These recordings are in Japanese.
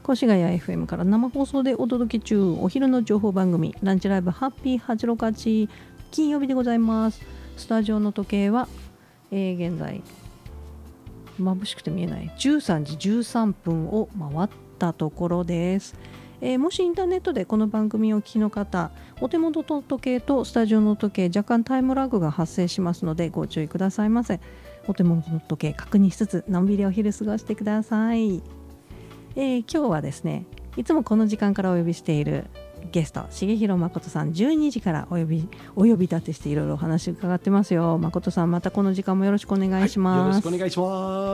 越谷 FM から生放送でお届け中、お昼の情報番組ランチライブハッピー868、金曜日でございます。スタジオの時計は、現在眩しくて見えない13時13分を回ったところです。もしインターネットでこの番組をお聞きの方、お手元の時計とスタジオの時計、若干タイムラグが発生しますのでご注意くださいませ。お手元の時計確認しつつのんびりお昼過ごしてください。今日はですね、いつもこの時間からお呼びしているゲスト重弘誠さん、12時からお呼び立てしていろいろお話伺ってますよ。誠さん、またこの時間もよろしくお願いします。 よろしくお願いします。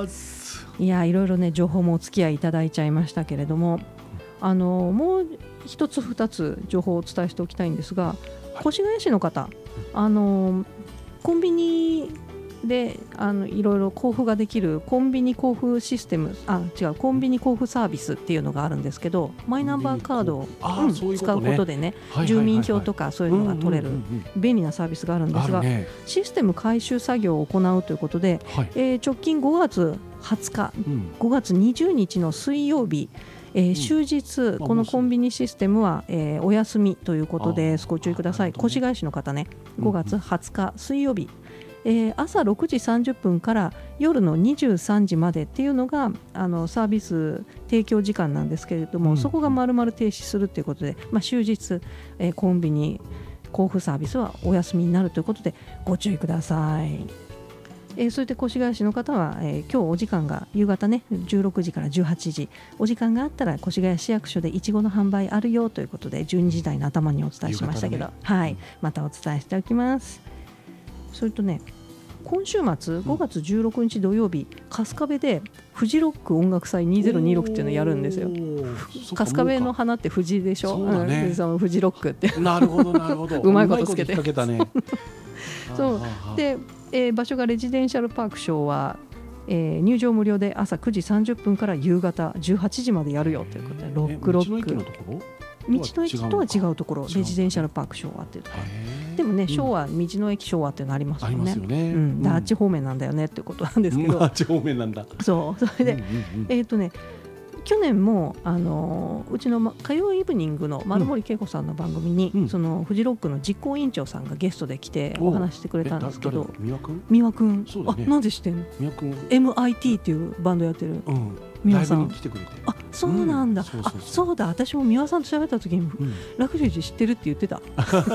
いや、いろいろね情報もお付き合いいただいちゃいましたけれども、もう一つ二つ情報をお伝えしておきたいんですが、越谷市の方、コンビニでいろいろ交付ができるコンビニ交付システム、コンビニ交付サービスっていうのがあるんですけど、マイナンバーカードを使うことでね、住民票とかそういうのが取れる便利なサービスがあるんですが、システム改修作業を行うということで、直近5月20日、5月20日の水曜日、終日このコンビニシステムは、お休みということです。ご注意ください。越谷市の方ね、5月20日水曜日、朝6時30分から夜の23時までっていうのがサービス提供時間なんですけれども、そこが丸々停止するということで、終日、コンビニ交付サービスはお休みになるということでご注意ください。それで越谷市の方は、今日お時間が夕方ね16時から18時、お時間があったら越谷市役所でいちごの販売あるよということで12時台の頭にお伝えしましたけど、またお伝えしておきます。それとね、今週末5月16日土曜日、春日部でフジロック音楽祭2026っていうのをやるんですよ。春日部の花ってフジでしょ。そうだね、フジロックってなるほどなるほどうまいことつけてそうで、場所がレジデンシャルパーク昭和、入場無料で朝9時30分から夕方18時までやるよということで、ロック道の駅のところ、 道の駅とは違うところ、レジデンシャルパーク昭和っていうところでもね、昭和、道の駅昭和っていうのありますよね。あっち方面なんだよねっていうことなんですけど、 あっち方面なんだ。 それで、去年もうちの火曜イブニングの丸森恵子さんの番組に、そのフジロックの実行委員長さんがゲストで来てお話してくれたんですけど、三輪くん、なんで知ってんの？三輪くん MIT っていうバンドやってる三輪さん、来てくれて、そうなんだ、そうだ、私も三輪さんと喋った時にラクジュジ知ってるって言ってた。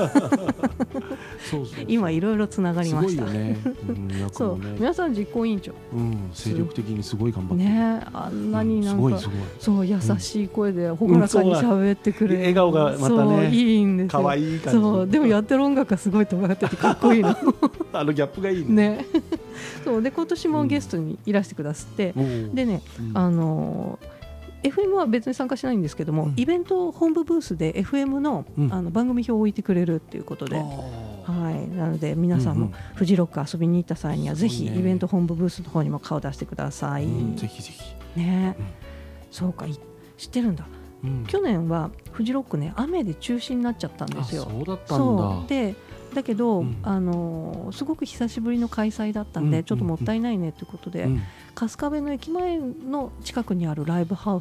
今いろいろつながりました。そう、皆さん実行委員長、 精力的にすごい頑張ってね、あんなになんかそう優しい声で朗らかに喋ってくれる、 笑顔がまたね、 いいんですよ。 可愛い感じ。 そうでもやってる音楽がすごい尖っててかっこいいの。 ギャップがいいね。 そうで、今年もゲストにいらしてくださって、でね、FM は別に参加しないんですけども、イベント本部ブースで FM の、番組表を置いてくれるっていうことで、なので皆さんもフジロック遊びに行った際にはぜひイベント本部ブースの方にも顔出してください。 ぜひぜひね、そうか、知ってるんだ。去年はフジロックね、雨で中止になっちゃったんですよ。 そうだったんだ。 だけど、すごく久しぶりの開催だったんで、ちょっともったいないねということで、春日部の駅前の近くにあるライブハウ